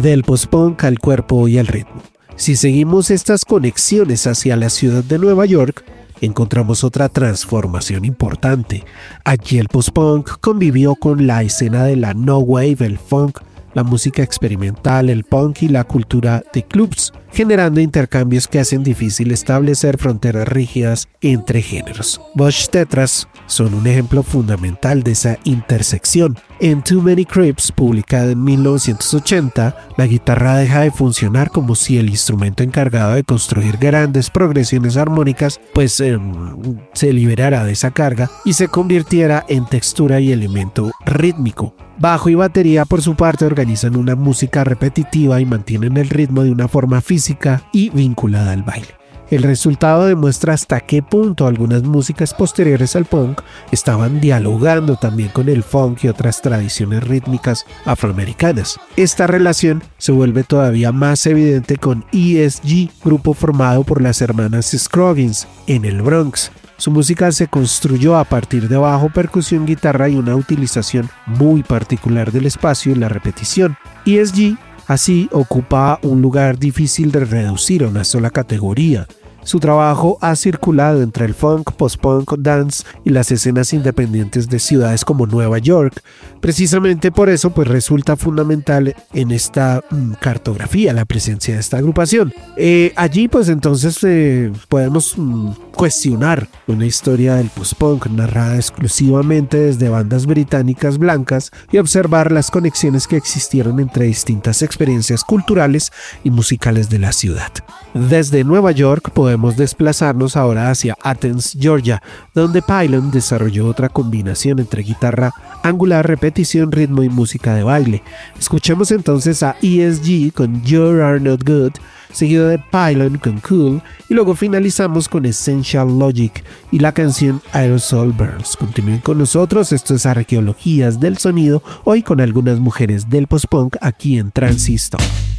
del post-punk al cuerpo y al ritmo. Si seguimos estas conexiones hacia la ciudad de Nueva York, encontramos otra transformación importante. Aquí el post-punk convivió con la escena de la no wave, el funk, la música experimental, el punk y la cultura de clubs, generando intercambios que hacen difícil establecer fronteras rígidas entre géneros. Bush Tetras son un ejemplo fundamental de esa intersección. En Too Many Creeps, publicada en 1980, la guitarra deja de funcionar como si el instrumento encargado de construir grandes progresiones armónicas se liberara de esa carga y se convirtiera en textura y elemento rítmico. Bajo y batería, por su parte, organizan una música repetitiva y mantienen el ritmo de una forma física y vinculada al baile. El resultado demuestra hasta qué punto algunas músicas posteriores al punk estaban dialogando también con el funk y otras tradiciones rítmicas afroamericanas. Esta relación se vuelve todavía más evidente con ESG, grupo formado por las hermanas Scroggins en el Bronx. Su música se construyó a partir de bajo, percusión, guitarra y una utilización muy particular del espacio y la repetición. ESG así ocupa un lugar difícil de reducir a una sola categoría. Su trabajo ha circulado entre el funk, post-punk, dance y las escenas independientes de ciudades como Nueva York. Precisamente por eso resulta fundamental en esta cartografía la presencia de esta agrupación. Allí entonces podemos cuestionar una historia del post-punk narrada exclusivamente desde bandas británicas blancas y observar las conexiones que existieron entre distintas experiencias culturales y musicales de la ciudad. Desde Nueva York podemos desplazarnos ahora hacia Athens, Georgia, donde Pylon desarrolló otra combinación entre guitarra angular, repetición, ritmo y música de baile. Escuchemos entonces a ESG con You Are Not Good, seguido de Pylon con Cool, y luego finalizamos con Essential Logic y la canción Aerosol Burns. Continúen con nosotros, esto es Arqueologías del Sonido, hoy con algunas mujeres del post-punk aquí en Transistor.